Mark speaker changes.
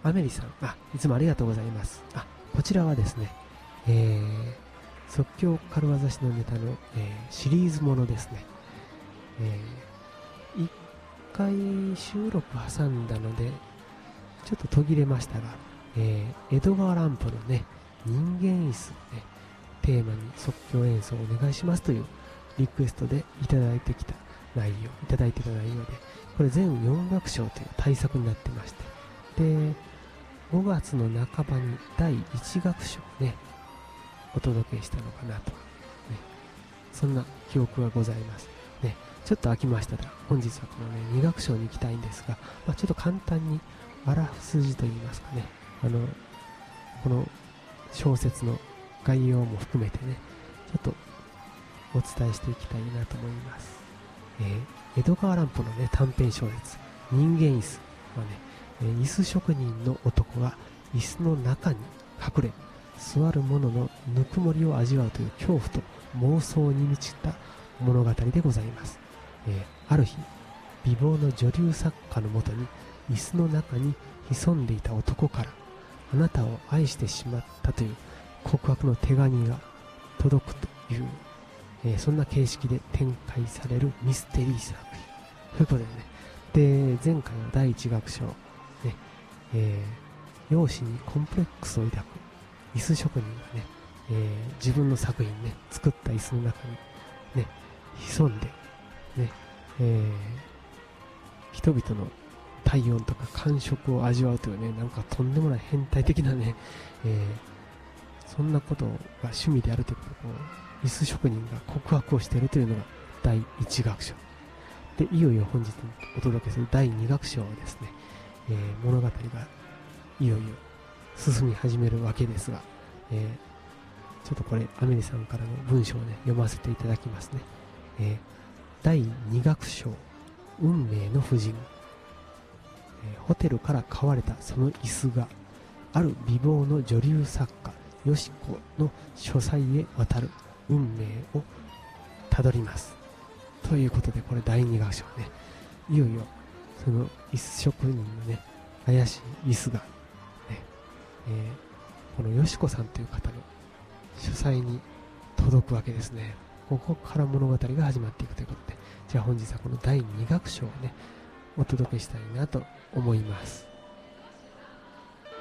Speaker 1: アメリさん、いつもありがとうございます。こちらはですね、即興軽業師のネタの、シリーズものですね。一回収録挟んだので、ちょっと途切れましたが、江戸川乱歩のね、人間椅子ね、テーマに即興演奏をお願いしますというリクエストでいただいてた内容で、これ全4楽章という大作になってまして、で、5月の半ばに第1楽章をね、お届けしたのかなと、ね、そんな記憶がございます。ね、ちょっと飽きましたが、本日はこのね、2楽章に行きたいんですが、ちょっと簡単にあらすじといいますかね、この小説の概要も含めてね、ちょっとお伝えしていきたいなと思います。江戸川乱歩のね、短編小説、人間椅子はね、椅子職人の男が椅子の中に隠れ、座る者のぬくもりを味わうという恐怖と妄想に満ちた物語でございます。ある日、美貌の女流作家のもとに椅子の中に潜んでいた男から、あなたを愛してしまったという告白の手紙が届くという、そんな形式で展開されるミステリー作品ということでね、で、前回の第1楽章、ね、容姿にコンプレックスを抱く椅子職人がね、自分の作品ね、作った椅子の中にね、潜んで、ね、人々の体温とか感触を味わうというね、なんかとんでもない変態的なね、そんなことが趣味であるということを、椅子職人が告白をしているというのが第1楽章で、いよいよ本日お届けする第2楽章はですね、物語がいよいよ進み始めるわけですが、ちょっとこれアメリさんからの文章をね、読ませていただきますね。第2楽章、運命の夫人。ホテルから買われたその椅子が、ある美貌の女流作家よしこの書斎へ渡る運命をたどります。ということで、これ第2楽章ね、いよいよその椅子職人のね、怪しい椅子が、ね、このよしこさんという方の書斎に届くわけですね。ここから物語が始まっていくということで、じゃあ本日はこの第2楽章をね、お届けしたいなと思います。